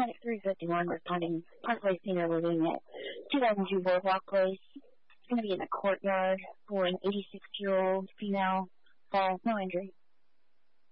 Clinic 351 responding Parkway Senior Living at 2002 Boardwalk Place. It's going to be in a courtyard for an 86-year-old female. Fall, no injury.